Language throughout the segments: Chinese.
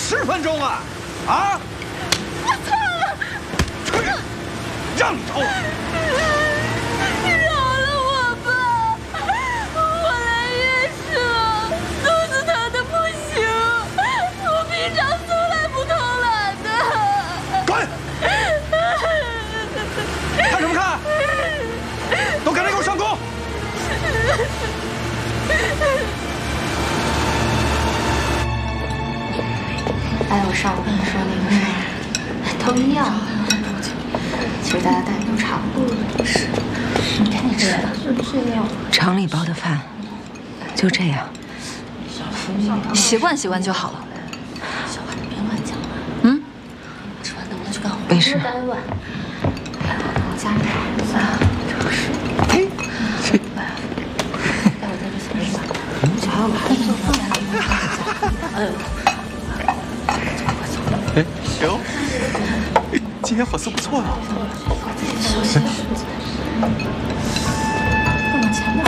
10分钟啊！啊！ 我错了， 让你找我。 都赶紧给我上工！ 哎，我上午跟你说那个事儿，都一样。其实大家待遇都差不多。是，赶紧吃吧。这样。 厂里包的饭，就这样。 习惯习惯就好了。 小话别乱讲了。 嗯。 吃完等我去干活。 没事。 待乱。哎，我家里好啊。 哎，哟，今天伙食不错啊。 小心。再往前点。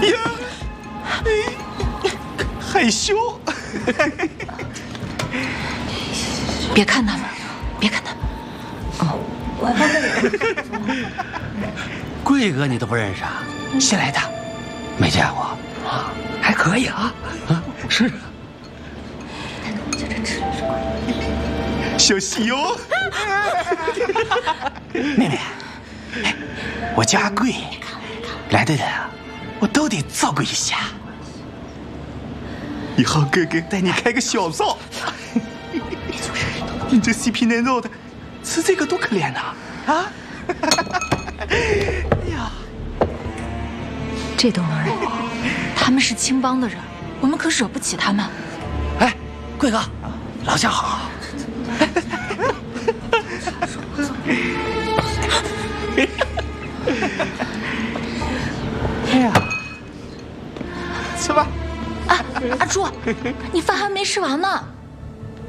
呀，害羞。 别看他们，别看他们。 哦， 我看这里。 贵哥你都不认识啊？新来的，没见过啊？还可以啊。啊，是。 就这吃小喜哟， 妹妹，哎，我叫阿贵，来的人啊，我都得照顾一下。 以后哥哥带你开个小灶。你这细皮嫩肉的，吃这个多可怜呐！啊！哎呀， 这都能忍？他们是青帮的人，我们可惹不起他们。 哎，贵哥，老乡好。 哎呀，吃吧。 啊，阿朱，你饭还没吃完呢。